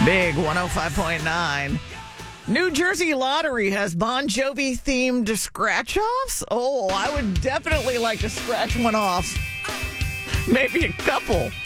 Big 105.9. New Jersey Lottery has Bon Jovi-themed scratch-offs? Oh, I would definitely like to scratch one off. Maybe a couple.